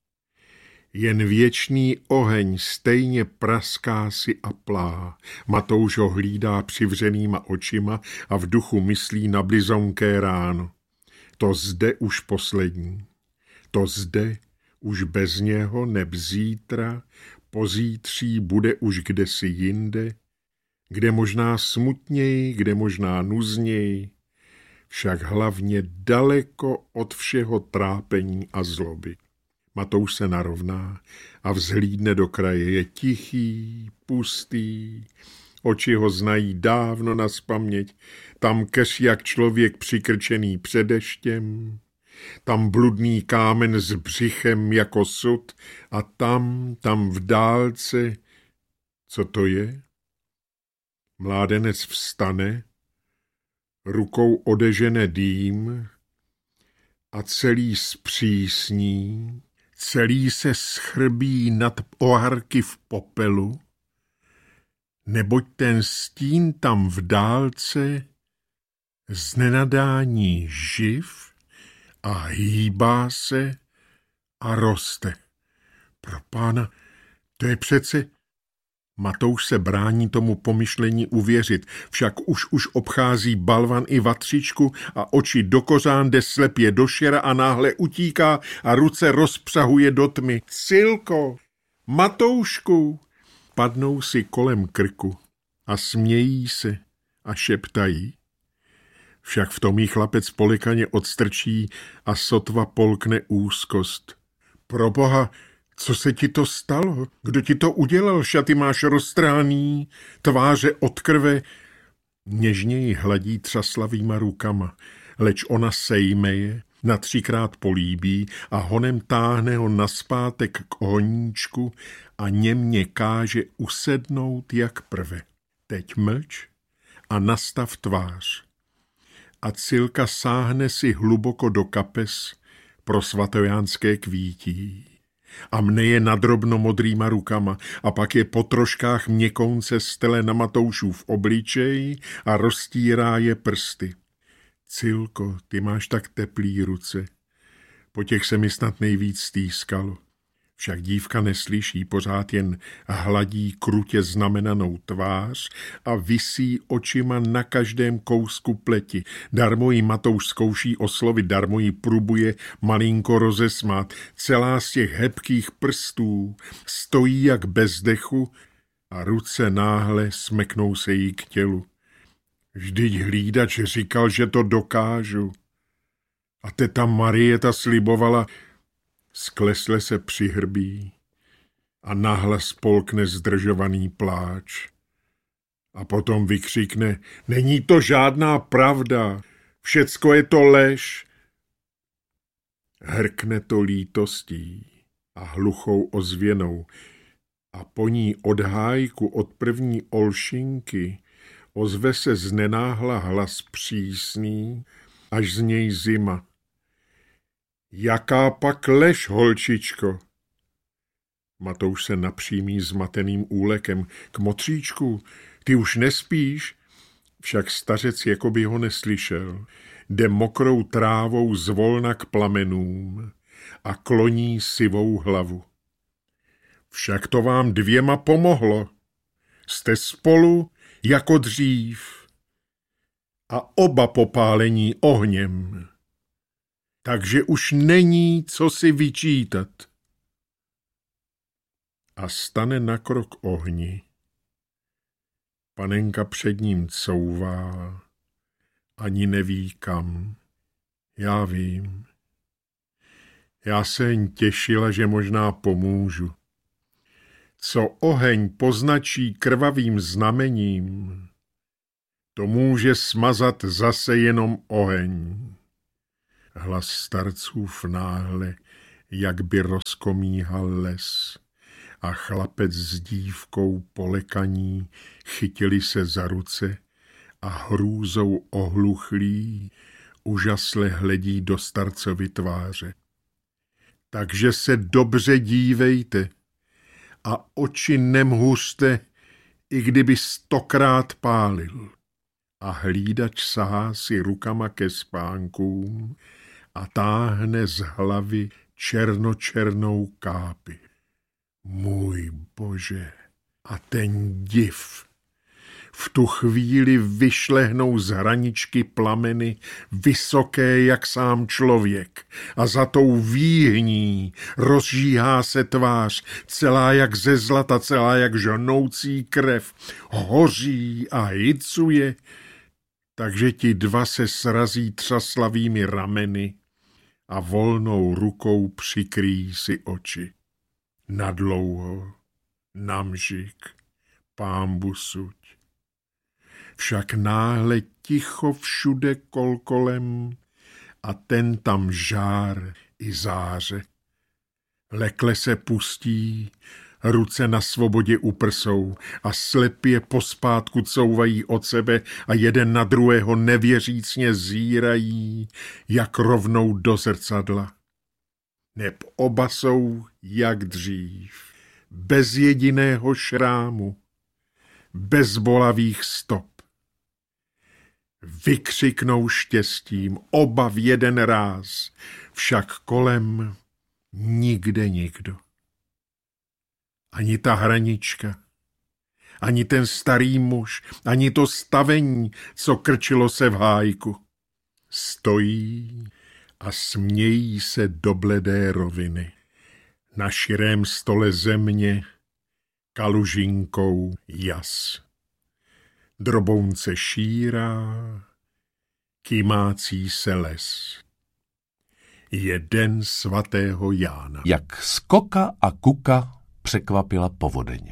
Jen věčný oheň stejně praská si a plá. Matouš ho hlídá přivřenýma očima a v duchu myslí na blizonké ráno. To zde už poslední. To zde už bez něho neb zítra, pozítří bude už kdesi jinde, kde možná smutněji, kde možná nuzněji, však hlavně daleko od všeho trápení a zloby. Matouš se narovná a vzhlídne do kraje. Je tichý, pustý, oči ho znají dávno nazpaměť, tam keř jak člověk přikrčený před deštěm, tam bludný kámen s břichem jako sud a tam, tam v dálce, co to je? Mládenec vstane, rukou odežene dým a celý zpřísní, celý se schrbí nad oharky v popelu, neboť ten stín tam v dálce z nenadání živ a hýbá se a roste. Pro pána, to je přece... Matouš se brání tomu pomyšlení uvěřit, však už už obchází balvan i vatřičku a oči do kořán jde slepě do šera a náhle utíká a ruce rozpřahuje do tmy. Cilko, Matoušku! Padnou si kolem krku a smějí se a šeptají. Však v tom jí chlapec polikaně odstrčí a sotva polkne úzkost. Proboha, co se ti to stalo? Kdo ti to udělal? Šaty máš roztrhaný, tváře od krve. Něžně ji hladí třaslavýma rukama, leč ona sejme je, na třikrát políbí a honem táhne ho naspátek k ohníčku a němě káže usednout jak prve. Teď mlč a nastav tvář. A Cilka sáhne si hluboko do kapes pro svatojánské kvítí. A mne je nadrobno modrýma rukama a pak je po troškách měkounce stele na Matoušův obličej a roztírá je prsty. Cilko, ty máš tak teplý ruce, po těch se mi snad nejvíc stýskalo. Však dívka neslyší, pořád jen hladí krutě znamenanou tvář a visí očima na každém kousku pleti. Darmo jí Matouš zkouší oslovit, darmo jí prubuje malinko rozesmát. Celá z těch hebkých prstů stojí jak bez dechu a ruce náhle smeknou se jí k tělu. Vždyť hlídač říkal, že to dokážu. A teta Marieta slibovala, sklesle se přihrbí a nahlas polkne zdržovaný pláč. A potom vykřikne, není to žádná pravda, všecko je to lež. Hrkne to lítostí a hluchou ozvěnou a po ní od hájku, od první olšinky ozve se znenáhla hlas přísný, až z něj zima. Jaká pak lež, holčičko? Matouš se napřímí zmateným úlekem. K motříčku, ty už nespíš? Však stařec jako by ho neslyšel. Jde mokrou trávou zvolna k plamenům a kloní sivou hlavu. Však to vám dvěma pomohlo. Jste spolu jako dřív a oba popálení ohněm. Takže už není co si vyčítat. A stane na krok ohni. Panenka před ním couvá, ani neví kam. Já vím. Já se jen těšila, že možná pomůžu. Co oheň poznačí krvavým znamením, to může smazat zase jenom oheň. Hlas starcův náhle, jak by rozkomíhal les, a chlapec s dívkou polekaní chytili se za ruce a hrůzou ohluchlí úžasle hledí do starcovy tváře. Takže se dobře dívejte a oči nemhuřte, i kdyby stokrát pálil. A hlídač sahá si rukama ke spánkům a táhne z hlavy černočernou kápi. Můj Bože, a ten div. V tu chvíli vyšlehnou z hraničky plameny vysoké jak sám člověk a za tou výhní rozžíhá se tvář, celá jak ze zlata, celá jak žnoucí krev, hoří a hycuje, takže ti dva se srazí třaslavými rameny a volnou rukou přikryjí si oči. Nadlouho, namžik, pánbu suď. Však náhle ticho všude kolkolem a ten tam žár i záře. Lekle se pustí, ruce na svobodě uprsou a slepě pospátku couvají od sebe a jeden na druhého nevěřícně zírají, jak rovnou do zrcadla. Neb oba jsou jak dřív, bez jediného šrámu, bez bolavých stop. Vykřiknou štěstím, oba v jeden ráz, však kolem nikde nikdo. Ani ta hranička, ani ten starý muž, ani to stavení, co krčilo se v hájku. Stojí a smějí se do bledé roviny. Na širém stole země kalužinkou jas. Drobounce šírá, kymácí se les. Je den svatého Jána. Jak Skoka a Kuka překvapila povodeň.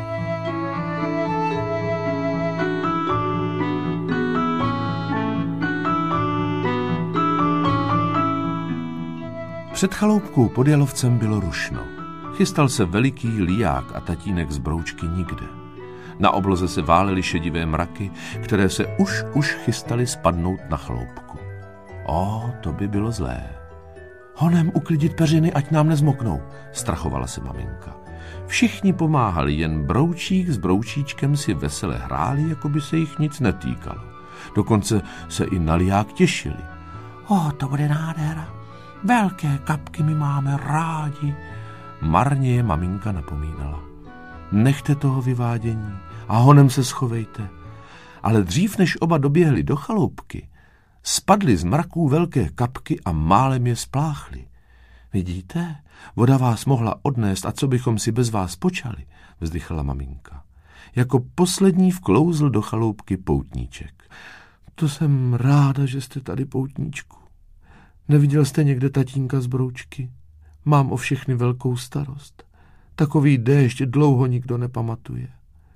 Před chaloupkou pod Jalovcem bylo rušno. Chystal se veliký liják a tatínek z Broučky nikde. Na obloze se válely šedivé mraky, které se už už chystaly spadnout na chaloupku. O, to by bylo zlé. Honem uklidit peřiny, ať nám nezmoknou, strachovala se maminka. Všichni pomáhali, jen Broučík s Broučíčkem si vesele hráli, jako by se jich nic netýkalo. Dokonce se i na liják těšili. O, to bude nádhera. Velké kapky my máme rádi. Marně je maminka napomínala. Nechte toho vyvádění a honem se schovejte. Ale dřív, než oba doběhli do chaloupky, spadly z mraků velké kapky a málem je spláchly. Vidíte, voda vás mohla odnést a co bychom si bez vás počali, vzdychala maminka. Jako poslední vklouzl do chaloupky poutníček. To jsem ráda, že jste tady, poutníčku. Neviděl jste někde tatínka z Broučky? Mám o všechny velkou starost. Takový déšť dlouho nikdo nepamatuje.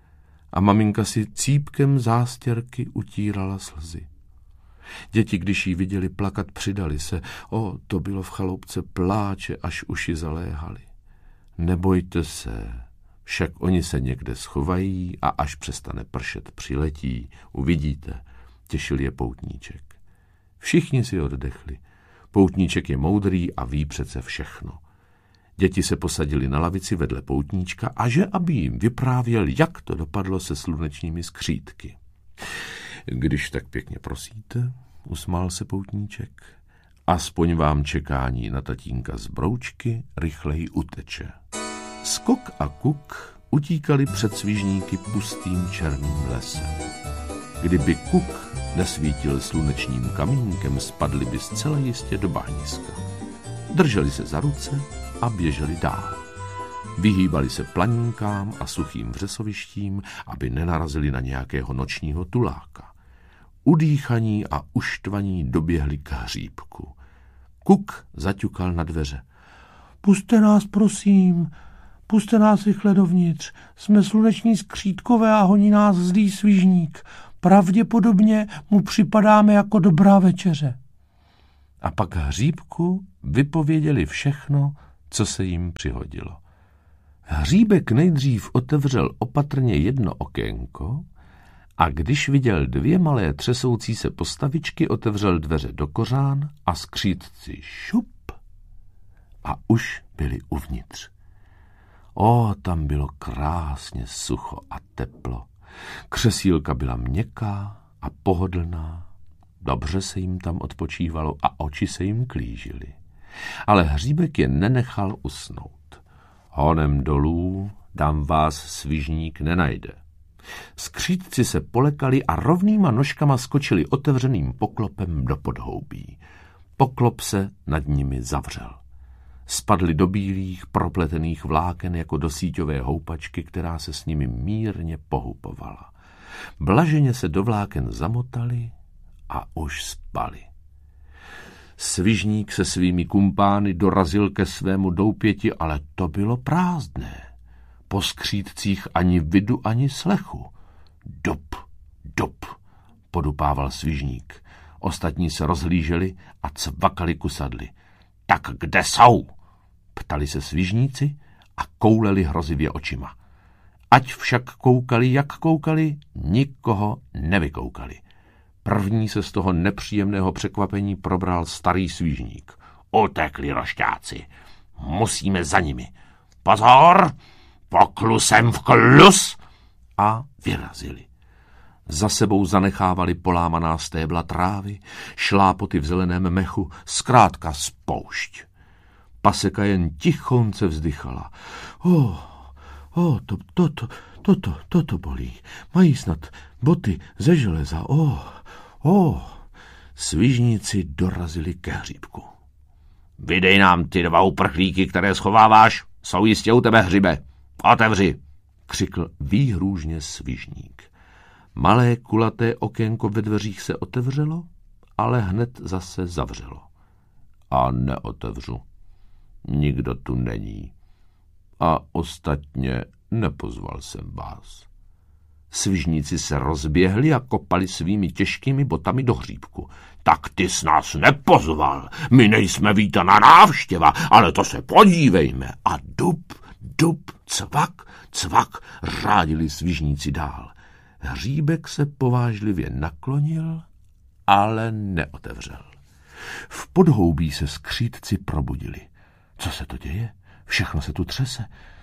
A maminka si cípkem zástěrky utírala slzy. Děti, když jí viděli plakat, přidali se. O, to bylo v chaloupce pláče, až uši zaléhaly. Nebojte se, však oni se někde schovají a až přestane pršet, přiletí, uvidíte, těšil je poutníček. Všichni si oddechli. Poutníček je moudrý a ví přece všechno. Děti se posadili na lavici vedle poutníčka a že aby jim vyprávěl, jak to dopadlo se slunečními skřítky. Když tak pěkně prosíte, usmál se poutníček, aspoň vám čekání na tatínka z Broučky rychleji uteče. Skok a Kuk utíkali před svižníky pustým černým lesem. Kdyby Kuk nesvítil slunečním kamínkem, spadli by zcela jistě do bahniska. Drželi se za ruce a běželi dál. Vyhýbali se planinkám a suchým vřesovištím, aby nenarazili na nějakého nočního tuláka. Udýchaní a uštvaní doběhli k hříbku. Kuk zaťukal na dveře. Pusťte nás, prosím, puste nás rychle dovnitř. Jsme sluneční skřítkové a honí nás zlý svižník. Pravděpodobně mu připadáme jako dobrá večeře. A pak Hříbku vypověděli všechno, co se jim přihodilo. Hříbek nejdřív otevřel opatrně jedno okénko a když viděl dvě malé třesoucí se postavičky, otevřel dveře do kořán a skřítci šup a už byli uvnitř. O, tam bylo krásně sucho a teplo. Křesílka byla měkká a pohodlná. Dobře se jim tam odpočívalo a oči se jim klížily. Ale Hříbek je nenechal usnout. Honem dolů, dám vás svižník nenajde. Skřítci se polekali a rovnýma nožkama skočili otevřeným poklopem do podhoubí. Poklop se nad nimi zavřel. Spadli do bílých, propletených vláken jako do síťové houpačky, která se s nimi mírně pohupovala. Blaženě se do vláken zamotali a už spali. Svižník se svými kumpány dorazil ke svému doupěti, ale to bylo prázdné. Po skřítcích ani vidu, ani slechu. Dup, dup, podupával svižník. Ostatní se rozhlíželi a cvakali kusadly. Tak kde jsou? Ptali se svižníci a kouleli hrozivě očima. Ať však koukali, jak koukali, nikoho nevykoukali. První se z toho nepříjemného překvapení probral starý svížník. Utekli rošťáci. Musíme za nimi. Pozor! Poklusem v klus! A vyrazili. Za sebou zanechávali polámaná stébla trávy, šlápoty v zeleném mechu, zkrátka spoušť. Paseka jen tichonce vzdychala. Oh, oh, to, to, to, toto, toto bolí. Mají snad boty ze železa. Oh, oh. Svižníci dorazili ke Hříbku. Vydej nám ty dva uprchlíky, které schováváš. Jsou jistě u tebe, Hřibe. Otevři, křikl výhrůžně svižník. Malé kulaté okénko ve dveřích se otevřelo, ale hned zase zavřelo. A neotevřu. Nikdo tu není. A ostatně nepozval jsem vás. Svižníci se rozběhli a kopali svými těžkými botami do Hříbku. Tak ty jsi nás nepozval. My nejsme vítaná návštěva, ale to se podívejme. A dup, dup, cvak, cvak, řádili svižníci dál. Hříbek se povážlivě naklonil, ale neotevřel. V podhoubí se skřítci probudili. Co se to děje? Všechno se tu třese.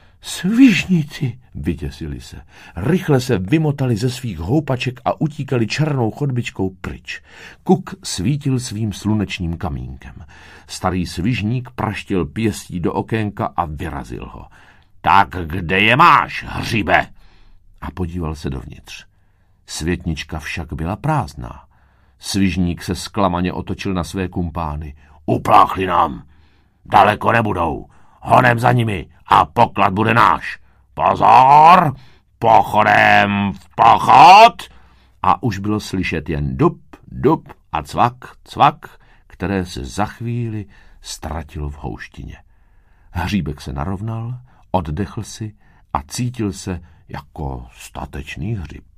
Svižníci, vyděsili se. Rychle se vymotali ze svých houpaček a utíkali černou chodbičkou pryč. Kuk svítil svým slunečním kamínkem. Starý svižník praštil pěstí do okénka a vyrazil ho. Tak kde je máš, Hříbe? A podíval se dovnitř. Světnička však byla prázdná. Svižník se zklamaně otočil na své kumpány. Upláchli nám. Daleko nebudou. Honem za nimi a poklad bude náš. Pozor! Pochodem v pochod! A už bylo slyšet jen dup, dup a cvak, cvak, které se za chvíli ztratilo v houštině. Hříbek se narovnal, oddechl si a cítil se jako statečný hřib.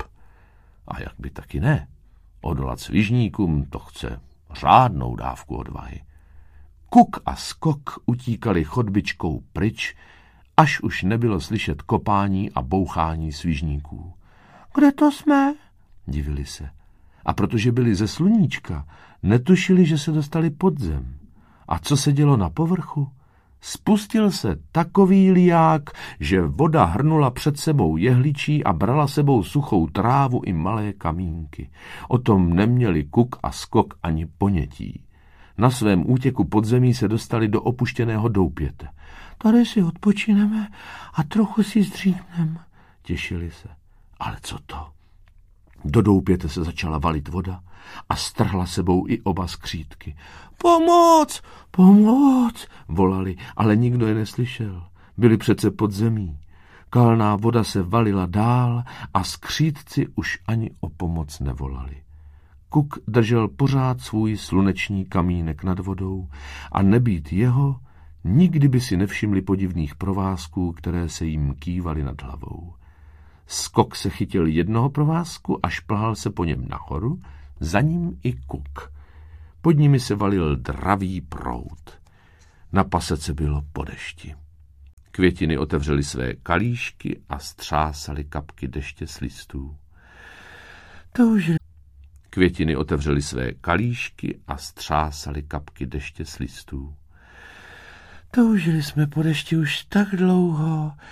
A jak by taky ne? Odolat svižníkům to chce řádnou dávku odvahy. Kuk a skok utíkali chodbičkou pryč, až už nebylo slyšet kopání a bouchání svižníků. Kde to jsme? Divili se. A protože byli ze sluníčka, netušili, že se dostali pod zem. A co se dělo na povrchu? Spustil se takový liják, že voda hrnula před sebou jehličí a brala sebou suchou trávu i malé kamínky. O tom neměli Kuk a skok ani ponětí. Na svém útěku pod zemí se dostali do opuštěného doupěte. Tady si odpočineme a trochu si zdřímneme, těšili se. Ale co to? Do doupěte se začala valit voda a strhla sebou i oba skřítky. Pomoc! Pomoc! Volali, ale nikdo je neslyšel. Byli přece pod zemí. Kalná voda se valila dál a skřítci už ani o pomoc nevolali. Kuk držel pořád svůj sluneční kamínek nad vodou a nebýt jeho, Nikdy by si nevšimli podivných provázků, které se jim kývaly nad hlavou. Skok se chytil jednoho provázku a šplhal se po něm nahoru, za ním i kuk. Pod nimi se valil dravý proud. Na pasece bylo po dešti. Květiny otevřely své kalíšky a střásaly kapky deště z listů. Toužili. Květiny otevřely své kalíšky a střásaly kapky deště z listů. Toužili jsme po dešti už tak dlouho,